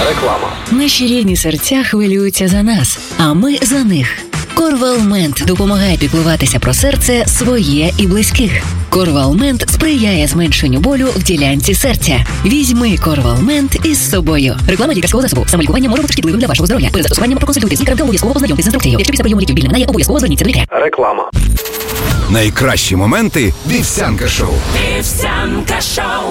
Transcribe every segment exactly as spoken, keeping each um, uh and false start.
Реклама. Наші рідні серця хвилюються за нас, а ми за них. Корвалмент допомагає піклуватися про серце своє і близьких. Корвалмент сприяє зменшенню болю в ділянці серця. Візьми Корвалмент із собою. Реклама лікарського засобу. Самолікування може бути шкідливим для вашого здоров'я. Перед застосуванням проконсультуйтесь з лікарем та обов'язково ознайомтесь з інструкцією. Якщо після прийому ліків біль не минає, обов'язково зверніться до лікаря. Реклама. Найкращі моменти Вівсянка шоу. Вівсянка шоу.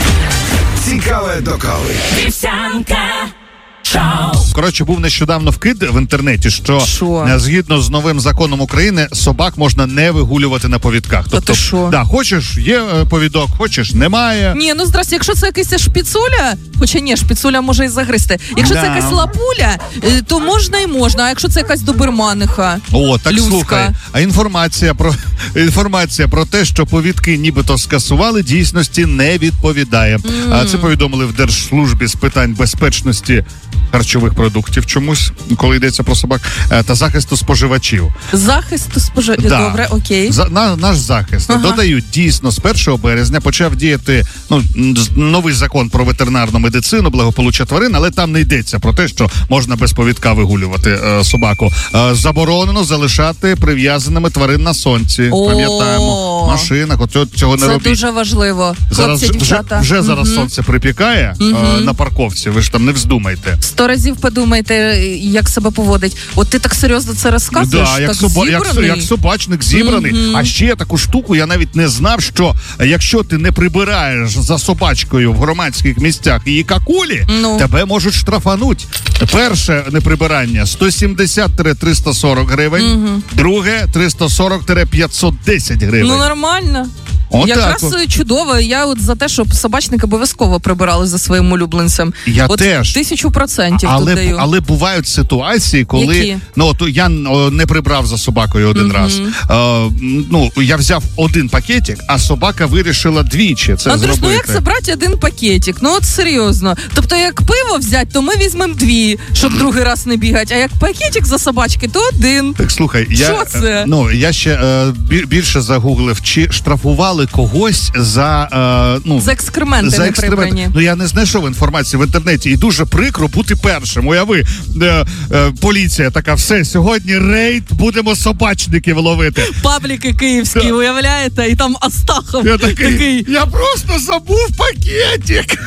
Цікаве до кави. Вівсянка шоу. Коротше, був нещодавно вкид в інтернеті, що, Що? згідно з новим законом України, собак можна не вигулювати на повідках. Та Тобто, ти що? да, хочеш, є е, повідок, хочеш, немає. Ні, ну здрасте, якщо це якась шпіцуля, хоча ні, шпіцуля може і загризти. Якщо Да. це якась лапуля, е, то можна і можна, а якщо це якась доберманиха, О, так люська. слухай. А інформація про інформація про те, що повідки нібито скасували, дійсності не відповідає. Mm. А це повідомили в Держслужбі з питань безпечності харчових продуктів чомусь, коли йдеться про собак, та захисту споживачів. Захист споживачів. Да. Добре, окей. За, на, наш захист. Ага. Додають, дійсно, з першого березня почав діяти ну, новий закон про ветеринарну медицину, благополуччя тварин, але там не йдеться про те, що можна без повідка вигулювати е, собаку. Е, заборонено залишати прив'язаними тварин на сонці. О. Пам'ятаємо, в машинах, от цього, цього не Це робіть. дуже важливо. Зараз Хлопці, вже, дівчата. вже зараз Мгм. сонце припікає е, на парковці, ви ж там не вздумайте. Сто разів подумайте, як себе поводить. От ти так серйозно це розказуєш, Да, як, так соба, як, зібраний. як собачник зібраний. Мгм. А ще таку штуку я навіть не знав, що якщо ти не прибираєш за собачкою в громадських місцях її какулі, Ну. тебе можуть штрафануть. Перше неприбирання сто сімдесят - триста сорок гривень, друге триста сорок - п'ятсот десять гривень. Ну нормально. Отак Якраз от. чудово. Я от за те, щоб собачники обов'язково прибирали за своїм улюбленцем. Я от теж. Тисячу процентів тут Але, даю. але бувають ситуації, коли Які? ну от я о, не прибрав за собакою один раз. Е, ну я взяв один пакетик, а собака вирішила двічі це Андрюш, зробити. ну як забрати один пакетик? Ну от серйозно. Тобто, як пиво взяти, то ми візьмемо дві, щоб другий раз не бігати. А як пакетик за собачки, то один. Так слухай, я Що це? е, ну я ще е, бі- більше загуглив, чи штрафували когось за е, ну За екскременти за не екстремент. прибрані. Ну я не знайшов інформації в інтернеті, і дуже прикро бути першим. Уяви, е, е, поліція така, все, сьогодні рейд, будемо собачників ловити. Пабліки київські, Да. уявляєте? І там Астахов Я такий, такий. я просто забув пакетик.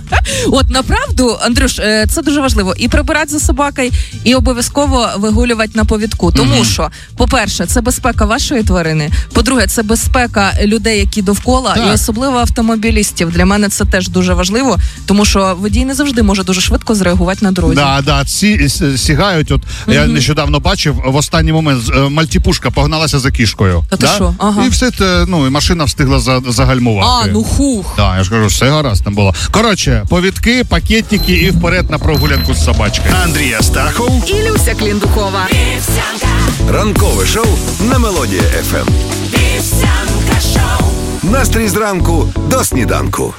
От направду, Андрюш, е, це дуже важливо. І прибирати за собакою, і обов'язково вигулювати на повідку. Тому Мгм. що, по-перше, це безпека вашої тварини. По-друге, це безпека людей, які довкола, Так. і особливо автомобілістів. Для мене це теж дуже важливо, тому що водій не завжди може дуже швидко зреагувати на дорозі. Да, да, ці с- сігають. От я нещодавно бачив, в останній момент е, мальтіпушка погналася за кішкою. Та ти да? що? Ага. І все те, ну і машина встигла за, загальмувати. А, ну хух. Так, я ж кажу, все гаразд там було. Коротше, повідки, пакетики і вперед на прогулянку з собачкою. Андрій Астахов, І Люся Кліндукова. Вівсянка. ранкове шоу на Мелодія еф ем. Вівсянка шоу. Настрій зранку до сніданку.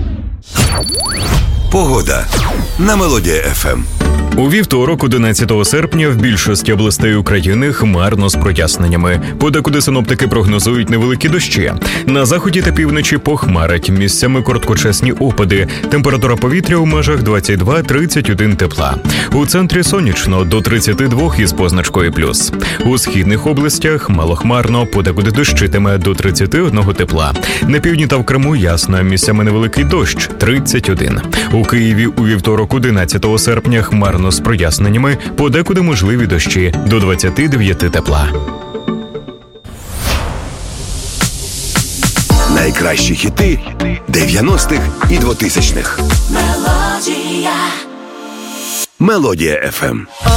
Погода на Мелодія еф ем. У вівторок, одинадцятого серпня, в більшості областей України хмарно з проясненнями. Подекуди синоптики прогнозують невеликі дощі. На заході та півночі похмарить, місцями короткочасні опади. Температура повітря у межах двадцять два - тридцять один тепла. У центрі сонячно до тридцять два із позначкою плюс. У східних областях малохмарно, подекуди дощитиме до тридцять один тепла. На півдні та в Криму ясно, місцями невеликий дощ – тридцять один. У Києві у вівторок, одинадцятого серпня, хмарно з проясненнями, подекуди можливі дощі до двадцять дев'ять тепла. Найкращі хіти дев'яностих і двотисячних. Мелодія. Мелодія еф ем.